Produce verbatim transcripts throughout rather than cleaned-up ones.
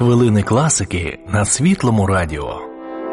Хвилини класики на Світлому радіо.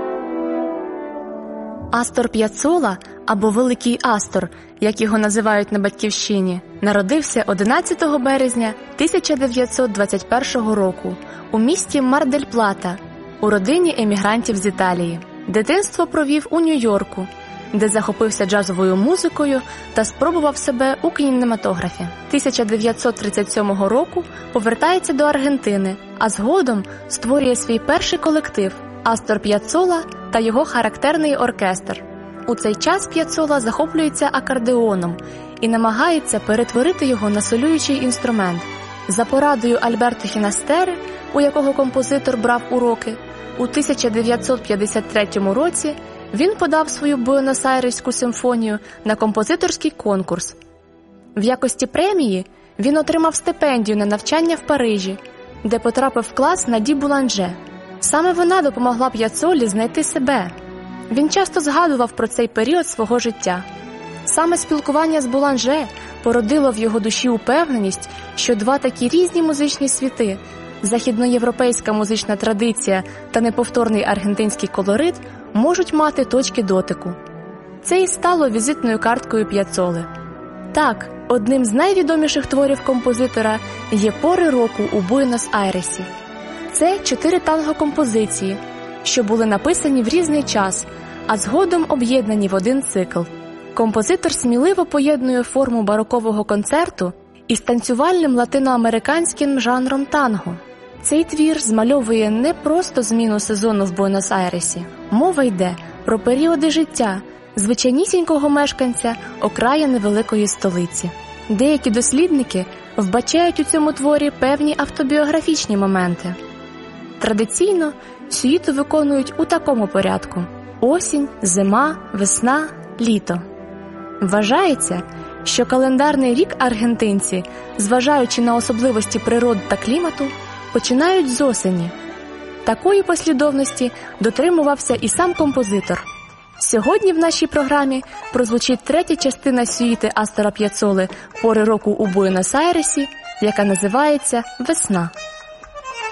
Астор П'яццола, або Великий Астор, як його називають на Батьківщині, народився одинадцятого березня тисяча дев'ятсот двадцять першого року у місті Мар-дель-Плата, у родині емігрантів з Італії. Дитинство провів у Нью-Йорку, де захопився джазовою музикою та спробував себе у кінематографі. тисяча дев'ятсот тридцять сьомого року повертається до Аргентини, а згодом створює свій перший колектив Астор П'яццола та його характерний оркестр. У цей час П'яццола захоплюється акордеоном і намагається перетворити його на солюючий інструмент. За порадою Альберто Фінастери, у якого композитор брав уроки, у тисяча дев'ятсот п'ятдесят третьому році він подав свою Буенос-Айреську симфонію на композиторський конкурс. В якості премії він отримав стипендію на навчання в Парижі, де потрапив в клас Наді Буланже. Саме вона допомогла П'яццолі знайти себе. Він часто згадував про цей період свого життя. Саме спілкування з Буланже породило в його душі упевненість, що два такі різні музичні світи – західноєвропейська музична традиція та неповторний аргентинський колорит – можуть мати точки дотику. Це і стало візитною карткою П'яццоли. Так, одним з найвідоміших творів композитора є «Пори року у Буенос-Айресі». Це чотири танго-композиції, що були написані в різний час, а згодом об'єднані в один цикл. Композитор сміливо поєднує форму барокового концерту із танцювальним латиноамериканським жанром танго. Цей твір змальовує не просто зміну сезону в Буенос-Айресі. Мова йде про періоди життя звичайнісінького мешканця окраїни великої столиці. Деякі дослідники вбачають у цьому творі певні автобіографічні моменти. Традиційно сюїту виконують у такому порядку: осінь, зима, весна, літо. Вважається, що календарний рік аргентинці, зважаючи на особливості природи та клімату, починають з осені. Такої послідовності дотримувався і сам композитор. Сьогодні в нашій програмі прозвучить третя частина сюїти Астора П'яццоли «Пори року у Буенос-Айресі», яка називається «Весна».